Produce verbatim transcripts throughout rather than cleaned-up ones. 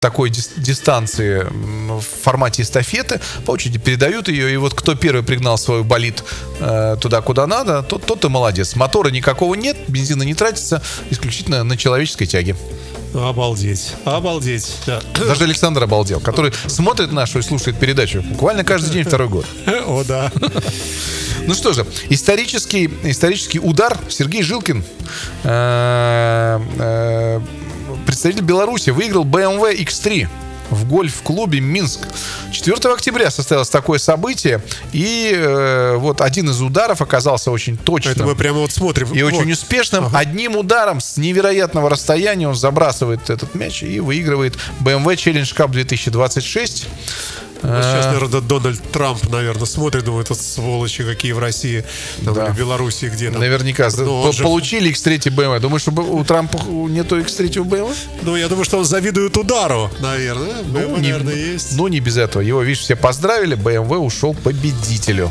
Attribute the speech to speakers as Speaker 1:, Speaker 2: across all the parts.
Speaker 1: такой дис- дистанции в формате эстафеты, по очереди передают ее, и вот кто первый пригнал свой болид э, туда, куда надо, тот, тот и молодец. Мотора никакого нет, бензина не тратится, исключительно на человеческой тяге.
Speaker 2: Обалдеть, обалдеть, да.
Speaker 1: Даже Александр обалдел, который смотрит нашу и слушает передачу буквально каждый день второй год.
Speaker 2: О, да.
Speaker 1: Ну что же, исторический, исторический удар. Сергей Жилкин, э, э, представитель Беларуси, выиграл бэ эм вэ икс три в гольф-клубе Минск. четвёртого октября состоялось такое событие, и э, вот один из ударов оказался очень точным.
Speaker 2: Это мы прямо вот смотрим.
Speaker 1: И
Speaker 2: вот.
Speaker 1: очень успешным. Ага. Одним ударом с невероятного расстояния он забрасывает этот мяч и выигрывает бэ эм вэ Challenge Cup две тысячи двадцать шесть.
Speaker 2: Ну, сейчас, наверное, Дональд Трамп, наверное, смотрит, думает, вот сволочи какие в России, там, да. Или в Беларуси, где там.
Speaker 1: Наверняка.
Speaker 2: Ну, же...
Speaker 1: Получили икс три бэ эм вэ. Думаешь, что у Трампа нету икс три бэ эм вэ?
Speaker 2: Ну, я думаю, что он завидует удару, наверное. бэ эм вэ,
Speaker 1: ну, не,
Speaker 2: наверное, есть.
Speaker 1: Ну, не без этого. Его, видишь, все поздравили, бэ эм вэ ушел победителю.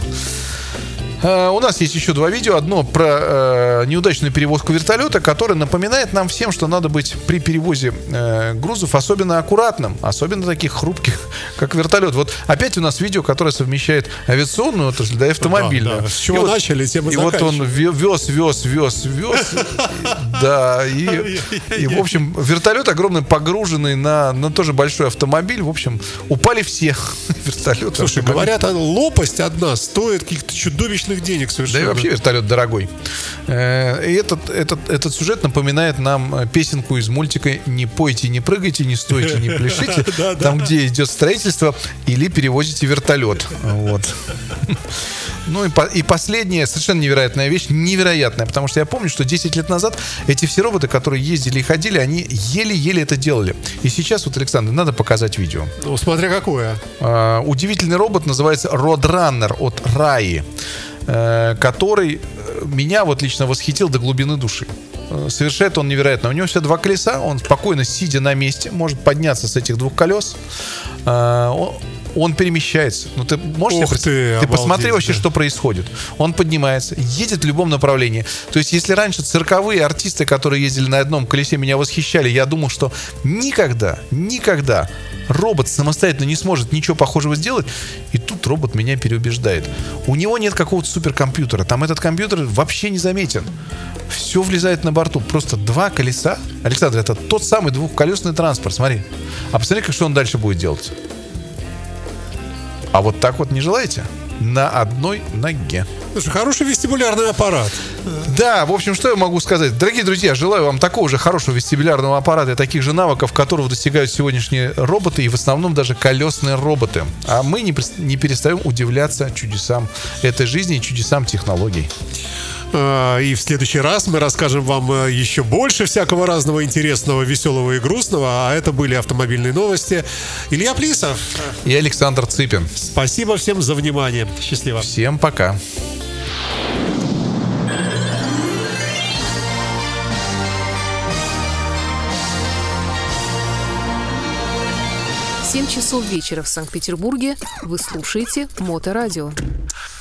Speaker 1: Uh, у нас есть еще два видео. Одно про uh, неудачную перевозку вертолета, которое напоминает нам всем, что надо быть при перевозе uh, грузов особенно аккуратным, особенно таких хрупких, как вертолет. Вот опять у нас видео, которое совмещает авиационную отрасль, да, и автомобильную.
Speaker 2: Да, да. С чего и начали, тем и
Speaker 1: И вот он вез, вез, вез, вез. Да, и, и, в общем, вертолет огромный, погруженный на, на тоже большой автомобиль. В общем, упали все вертолеты.
Speaker 2: Слушай, говорят, лопасть одна стоит каких-то чудовищных денег совершенно.
Speaker 1: Да и вообще вертолет дорогой. И этот, этот, этот сюжет напоминает нам песенку из мультика «Не пойте, не прыгайте, не стойте, не пляшите». Там, где идет строительство, или перевозите вертолет. Вот. Ну и, по, и последняя совершенно невероятная вещь, невероятная, потому что я помню, что десять лет назад эти все роботы, которые ездили и ходили, они еле-еле это делали. И сейчас, вот, Александр, надо показать видео.
Speaker 2: Ну, смотря какое.
Speaker 1: А, удивительный робот называется Roadrunner от Раи, а, который меня вот лично восхитил до глубины души. Совершает он невероятно. У него все два колеса, он спокойно, сидя на месте, может подняться с этих двух колес. А, он, Он перемещается. Ну, ты можешь себе представить? Ты посмотри вообще, да. Что происходит. Он поднимается, едет в любом направлении. То есть, если раньше цирковые артисты, которые ездили на одном колесе, меня восхищали, я думал, что никогда, никогда робот самостоятельно не сможет ничего похожего сделать. И тут робот меня переубеждает. У него нет какого-то суперкомпьютера. Там этот компьютер вообще не заметен. Все влезает на борту. Просто два колеса. Александр, это тот самый двухколесный транспорт. Смотри. А посмотри, как что он дальше будет делать. А вот так вот не желаете? На одной ноге.
Speaker 2: Слушай, хороший вестибулярный аппарат.
Speaker 1: Да, в общем, что я могу сказать? Дорогие друзья, желаю вам такого же хорошего вестибулярного аппарата и таких же навыков, которого достигают сегодняшние роботы, и в основном даже колесные роботы. А мы не, не перестаем удивляться чудесам этой жизни и чудесам технологий.
Speaker 2: И в следующий раз мы расскажем вам еще больше всякого разного интересного, веселого и грустного. А это были автомобильные новости. Илья Плисов
Speaker 1: и Александр Цыпин.
Speaker 2: Спасибо всем за внимание. Счастливо.
Speaker 1: Всем пока.
Speaker 3: семь часов вечера в Санкт-Петербурге. Вы слушаете Моторадио.